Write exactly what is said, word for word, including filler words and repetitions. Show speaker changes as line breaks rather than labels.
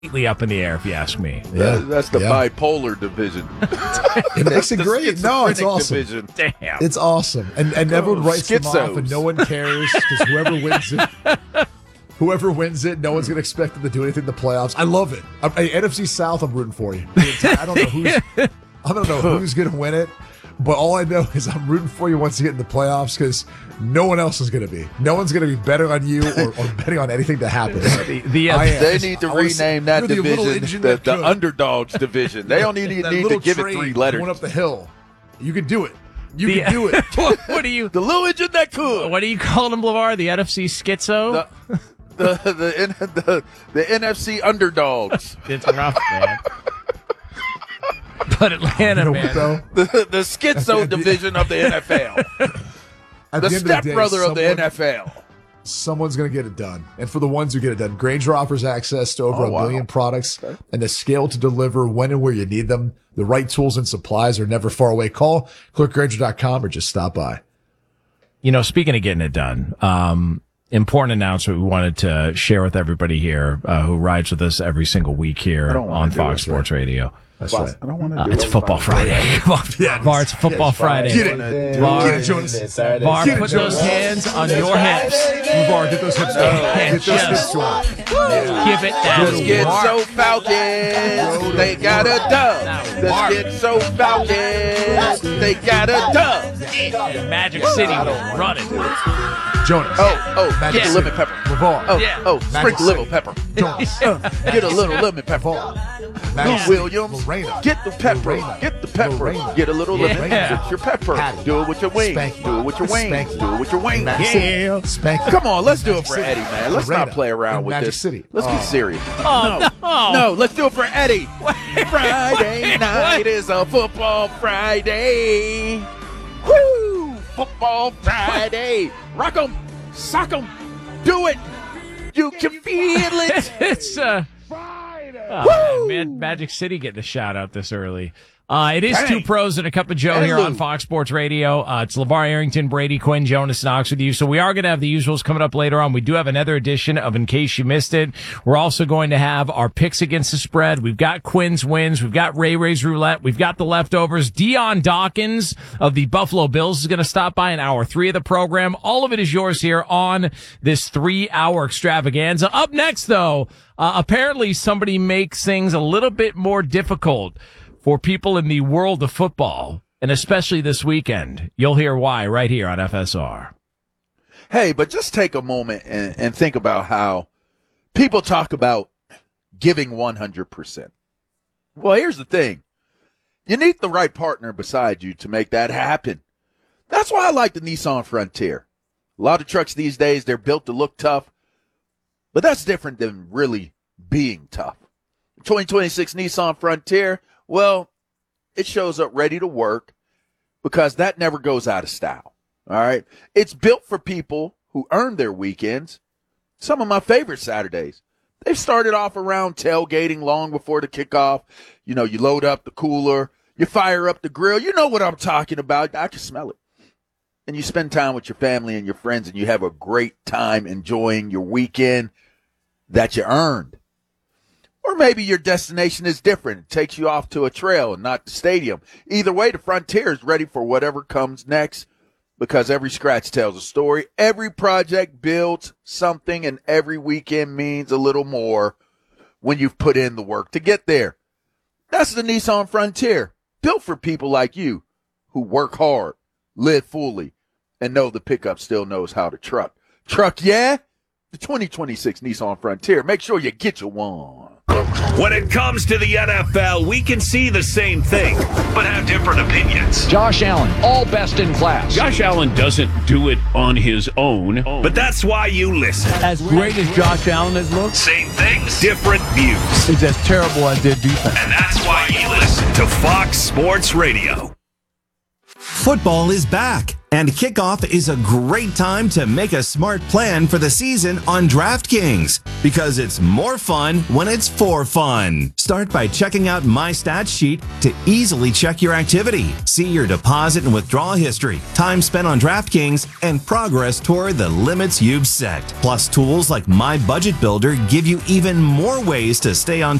completely up in the air, if you ask me.
Yeah,
that's the
yeah.
bipolar division.
It makes it great. No, it's awesome.
Division.
Damn.
It's awesome. And and everyone writes them
Schizos.
off, and no one cares because whoever wins it, whoever wins it, no one's going to expect them to do anything in the playoffs. I love it. I, I, N F C South, I'm rooting for you. I don't know who's, I don't know who's going to win it, but all I know is I'm rooting for you once you get in the playoffs because no one else is going to be. No one's going to be betting on you or, or betting on anything to happen.
The, the, uh,
They need to rename that
the little
division
engine
the,
that
the
could.
underdogs division. They don't need,
That
need to
little
give it
train
three letters.
going up the hill. You can do it. You
the,
can do it.
what, what do you?
The little engine that could.
What do you call them, LeVar? The N F C schizo?
The, the, the, the, the N F C underdogs.
It's rough, man. But Atlanta,
You know
man.
what, though?
The, the schizo division of the N F L.
At
The
the end of the day,
stepbrother of the
someone-
N F L.
Someone's going to get it done. And for the ones who get it done, Grainger offers access to over
Oh,
a
wow.
billion products and the scale to deliver when and where you need them. The right tools and supplies are never far away. Call, click Grainger dot com or just stop by.
You know, speaking of getting it done, um, important announcement we wanted to share with everybody here uh, who rides with us every single week here
don't wanna
on
do
Fox
it.
Sports Radio.
That's right.
I don't want to
Uh,
do
it's
it.
Football Friday. Var, it's Football Friday.
Get it.
Var,
Get it, Jonas.
Var,
Get it,
put
Jonas.
those hands on your hips.
Var, get those hips going.
And
Get those
just
hips going.
give it that
Let's get
Var.
so Falcons. They got a dub. Let's get so Falcons. They got a dub.
Magic City was running.
Jonas.
Oh, oh,
Magic
get a
City.
lemon pepper.
LeVar.
Oh,
Yeah.
oh,
Magic
sprinkle
City.
lemon pepper.
Jonas.
Get a little lemon pepper.
LeVar.
Lou
Magic City.
Williams,
Lorena.
get the pepper.
Lorena.
Get the pepper.
Lorena.
Get a little lemon.
Yeah.
Get your pepper.
Patty.
Do it with your wings.
Spanky.
Do it with your wings.
Spanky.
Do it with your wings.
Magic City. Spank.
Come on, let's do it
Magic
for
City.
Eddie, man. Let's
Lorena.
not play around
In
with
Magic
this.
City.
Let's
Oh.
get serious.
Oh, no.
No, let's do it for Eddie. Friday night is a football Friday. Woo! Football Friday. Rock 'em, sock 'em, do it. You can feel it.
It's uh, oh, man, Magic City getting a shout out this early. Uh, it is
Dang.
Two Pros and a Cup of Joe
Hey,
here
Lou.
on Fox Sports Radio. Uh, it's LeVar Arrington, Brady Quinn, Jonas Knox with you. So we are going to have the usuals coming up later on. We do have another edition of In Case You Missed It. We're also going to have our picks against the spread. We've got Quinn's wins. We've got Ray Ray's roulette. We've got the leftovers. Dion Dawkins of the Buffalo Bills is going to stop by in hour three of the program. All of it is yours here on this three hour extravaganza. Up next, though, uh, apparently somebody makes things a little bit more difficult for people in the world of football, and especially this weekend. You'll hear why right here on F S R.
Hey, but just take a moment and, and think about how people talk about giving one hundred percent. Well, here's the thing. You need the right partner beside you to make that happen. That's why I like the Nissan Frontier. A lot of trucks these days, they're built to look tough, but that's different than really being tough. twenty twenty-six Nissan Frontier, well, it shows up ready to work because that never goes out of style. All right. It's built for people who earn their weekends. Some of my favorite Saturdays. They've started off around tailgating long before the kickoff. You know, you load up the cooler, you fire up the grill. You know what I'm talking about. I can smell it. And you spend time with your family and your friends and you have a great time enjoying your weekend that you earned. Or maybe your destination is different. It takes you off to a trail and not the stadium. Either way, the Frontier is ready for whatever comes next because every scratch tells a story. Every project builds something, and every weekend means a little more when you've put in the work to get there. That's the Nissan Frontier, built for people like you who work hard, live fully, and know the pickup still knows how to truck. Truck, yeah? The twenty twenty-six Nissan Frontier. Make sure you get you one.
When it comes to the N F L, we can see the same thing, but have different opinions.
Josh Allen, all best in class.
Josh Allen doesn't do it on his own.
But that's why you listen.
As great as Josh Allen has looked,
Same things, different views.
it's as terrible as their defense.
And that's why you listen to Fox Sports Radio.
Football is back, and kickoff is a great time to make a smart plan for the season on DraftKings, because it's more fun when it's for fun. Start by checking out My Stats Sheet to easily check your activity, see your deposit and withdrawal history, time spent on DraftKings, and progress toward the limits you've set. Plus, tools like My Budget Builder give you even more ways to stay on